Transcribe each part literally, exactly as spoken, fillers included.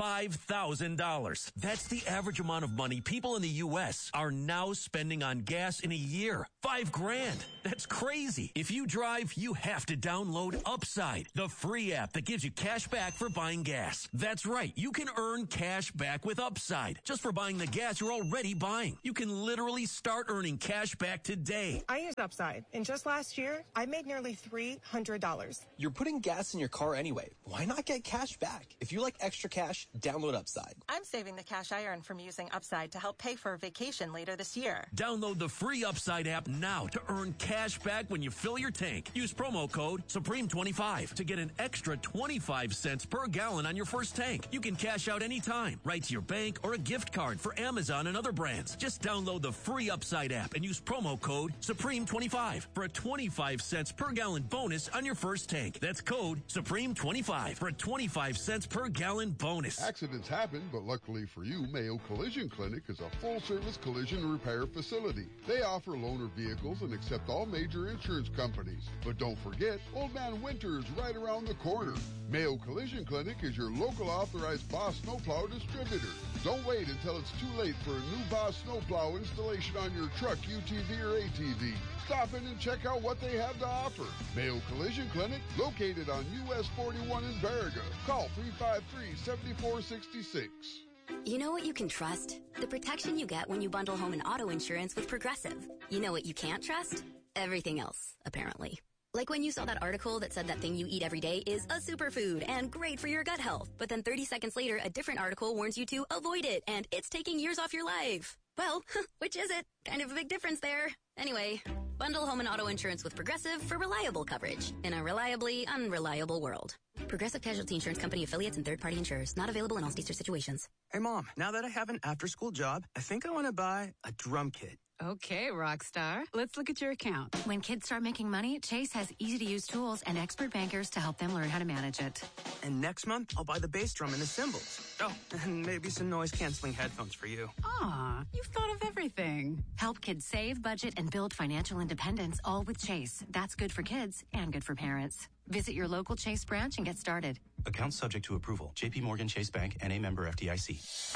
five thousand dollars. That's the average amount of money people in the U S are now spending on gas in a year. Five grand. That's crazy. If you drive, you have to download Upside, the free app that gives you cash back for buying gas. That's right. You can earn cash back with Upside just for buying the gas you're already buying. You can literally start earning cash back today. I use Upside, and just last year, I made nearly three hundred dollars. You're putting gas in your car anyway. Why not get cash back? If you like extra cash, download Upside. I'm saving the cash I earn from using Upside to help pay for a vacation later this year. Download the free Upside app now to earn cash back when you fill your tank. Use promo code Supreme twenty-five to get an extra twenty-five cents per gallon on your first tank. You can cash out anytime, right to your bank or a gift card for Amazon and other brands. Just download the free Upside app and use promo code Supreme twenty-five for a twenty-five cents per gallon bonus on your first tank. That's code Supreme twenty-five for a twenty-five cents per gallon bonus. Accidents happen, but luckily for you, Mayo Collision Clinic is a full-service collision repair facility. They offer loaner vehicles and accept all major insurance companies. But don't forget, Old Man Winter is right around the corner. Mayo Collision Clinic is your local authorized Boss Snowplow distributor. Don't wait until it's too late for a new Boss Snowplow installation on your truck, U T V, or A T V. Stop in and check out what they have to offer. Mayo Collision Clinic, located on U S forty-one in Baraga. Call three five three, seven four six six. You know what you can trust? The protection you get when you bundle home and auto insurance with Progressive. You know what you can't trust? Everything else, apparently. Like when you saw that article that said that thing you eat every day is a superfood and great for your gut health. But then thirty seconds later, a different article warns you to avoid it and it's taking years off your life. Well, which is it? Kind of a big difference there. Anyway, bundle home and auto insurance with Progressive for reliable coverage in a reliably unreliable world. Progressive Casualty Insurance Company affiliates and third-party insurers. Not available in all states or situations. Hey, Mom, now that I have an after-school job, I think I want to buy a drum kit. Okay, Rockstar. Let's look at your account. When kids start making money, Chase has easy-to-use tools and expert bankers to help them learn how to manage it. And next month, I'll buy the bass drum and the cymbals. Oh, and maybe some noise-canceling headphones for you. Aw, you've thought of everything. Help kids save, budget, and build financial independence, all with Chase. That's good for kids and good for parents. Visit your local Chase branch and get started. Account subject to approval. J P Morgan Chase Bank, N A member F D I C.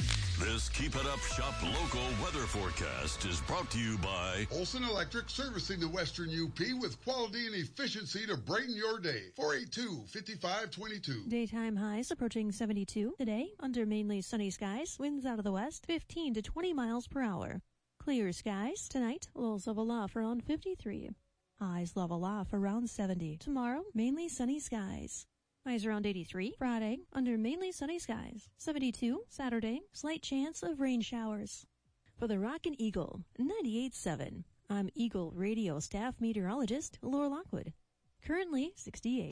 This Keep It Up Shop local weather forecast is brought to you by Olson Electric, servicing the Western U P with quality and efficiency to brighten your day. four eight two, five five two two. Daytime highs approaching seventy-two today under mainly sunny skies. Winds out of the west, fifteen to twenty miles per hour. Clear skies tonight. Lows level off around fifty-three. Highs level off around seventy. Tomorrow, mainly sunny skies. Highs around eighty-three. Friday, under mainly sunny skies. seventy-two. Saturday, slight chance of rain showers. For the Rockin' Eagle, ninety-eight point seven. I'm Eagle Radio staff meteorologist Laura Lockwood. Currently sixty-eight.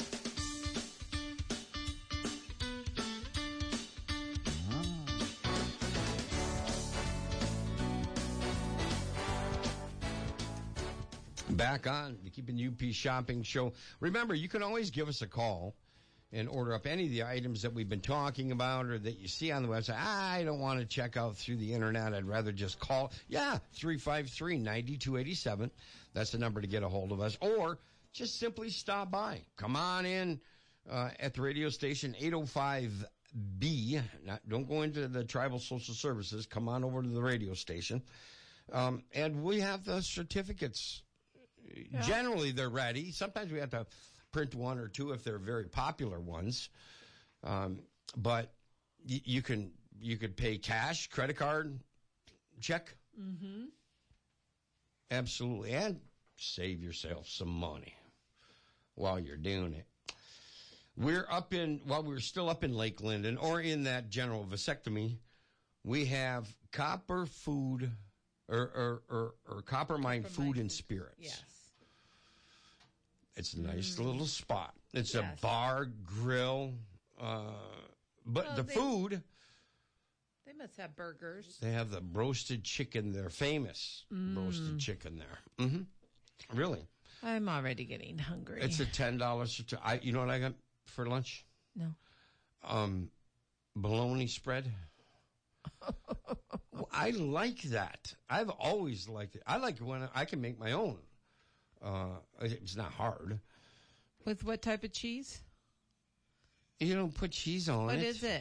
Back on the Keeping U P Shopping Show. Remember, you can always give us a call and order up any of the items that we've been talking about or that you see on the website. I don't want to check out through the internet. I'd rather just call. Yeah, three five three, nine two eight seven. That's the number to get a hold of us. Or just simply stop by. Come on in uh, at the radio station, eight oh five B. Not, don't go into the Tribal Social Services. Come on over to the radio station. Um, and we have the certificates. Yeah. Generally, they're ready. Sometimes we have to print one or two if they're very popular ones. Um, but y- you can you could pay cash, credit card, check. Mm-hmm. Absolutely. And save yourself some money while you're doing it. We're up in, while we're still up in Lake Linden or in that general vasectomy, we have Copper Food or, or, or, or Copper Mine Copper Food Mine. and Spirits. Yes. It's a nice mm. little spot. It's yes. a bar, grill, uh, but well, the they, food. They must have burgers. They have the roasted chicken. They're famous mm. roasted chicken there. Mm-hmm. Really. I'm already getting hungry. It's a ten dollars. I, you know what I got for lunch? No. Um, bologna spread. Well, I like that. I've always liked it. I like it when I can make my own. Uh, it's not hard. With what type of cheese? You don't put cheese on what it. What is it?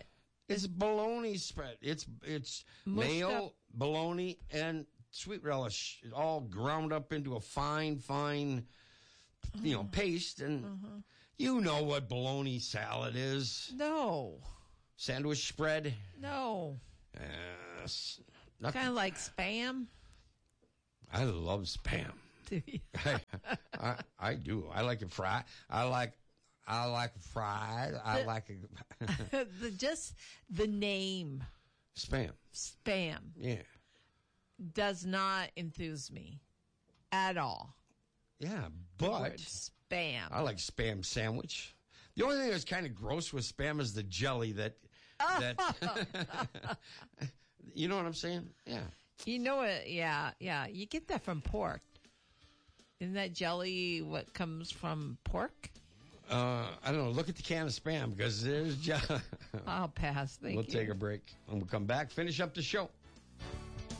It's bologna spread. It's it's Mushed mayo, up. bologna, and sweet relish all ground up into a fine, fine, you know, paste. And Uh-huh. you know what bologna salad is. No. Sandwich spread. No. Yes. Kind of like Spam. I love Spam. Do you? I, I, I do. I like it fried. I like I like it fried. I The- like it. the, just the name Spam. Spam Yeah. does not enthuse me at all. Yeah, The but word Spam. I like Spam sandwich. The only thing that's kind of gross with Spam is the jelly that that you know what I'm saying? Yeah. You know what? Yeah, yeah. You get that from pork. Isn't that jelly what comes from pork? Uh, I don't know. Look at the can of Spam because there's jelly. I'll pass. Thank we'll you. take a break and we'll come back, finish up the show.